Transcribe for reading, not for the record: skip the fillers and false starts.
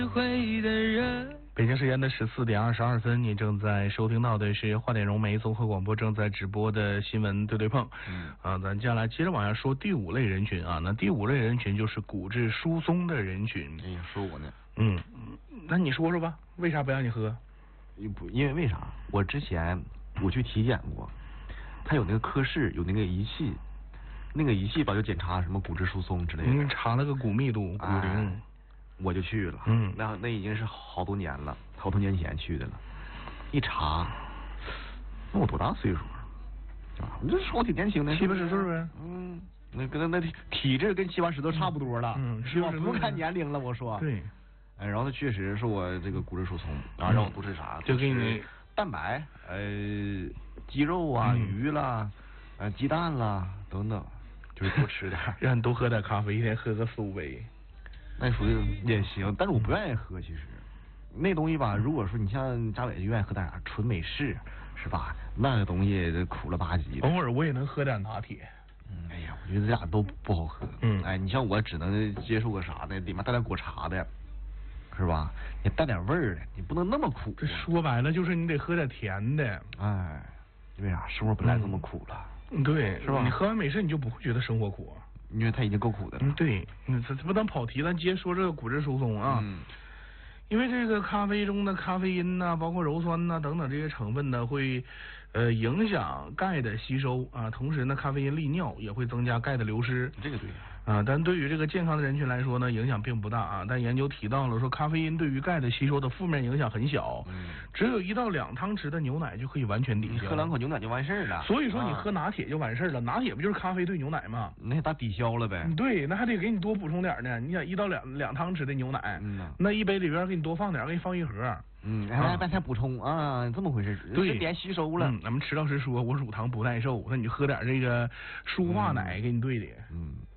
北京时间的14:22，你正在收听到的是华点融媒综合广播正在直播的新闻对对碰。咱接下来接着往下说第5类人群啊。那第5类人群就是骨质疏松的人群。 哎呀，说我呢。 那你说说吧，为啥不让你喝？ 因为为啥？我之前我去体检过，他有那个科室有那个仪器，那个仪器吧就检查什么骨质疏松之类的。 查了个骨密度、骨龄。 我就去了，那已经是好多年了，好多年前去的了。一查，那我多大岁数啊？你这说我挺年轻的 ，70、80岁呗。 那跟那体质跟70、80都差不多了。是吧？不看年龄了，我说。 对。 然后他确实是我这个骨质疏松，然后让我多吃啥？ 就给你蛋白，鸡肉啊、鱼啦，鸡蛋啦等等，就是多吃点。 让你多喝点咖啡，一天喝个4、5杯。 那属于也行，但是我不愿意喝。其实那东西吧，如果说你像张伟就愿意喝点纯美式，是吧？那个东西苦了吧唧的。 偶尔我也能喝点拿铁。 哎呀，我觉得这俩都不好喝。你像我只能接受个啥呢？里面带点果茶的，是吧？你带点味儿的，你不能那么苦。 这说白了就是你得喝点甜的。 为啥？生活本来这么苦了。 对， 是吧？ 你喝完美式，你就不会觉得生活苦。 因为它已经够苦的了。 对，这不当跑题，咱接着说这个骨质疏松啊。因为这个咖啡中的咖啡因呐，包括鞣酸呐等等这些成分呢，会影响钙的吸收啊。同时呢，咖啡因利尿也会增加钙的流失。 这个对但对于这个健康的人群来说呢，影响并不大啊。但研究提到了说，咖啡因对于钙的吸收的负面影响很小。只有1到2汤匙的牛奶就可以完全抵消。 喝2口牛奶就完事儿了。 所以说你喝拿铁就完事儿了，拿铁不就是咖啡兑牛奶吗？ 那打抵消了呗。 对，那还得给你多补充点呢。你想1到2汤匙的牛奶，那一杯里边给你多放点，给你放1盒。 才补充啊，这么回事。 对， 点吸收了。 咱们迟老师说我乳糖不耐受，那你就喝点这个舒化奶给你兑的。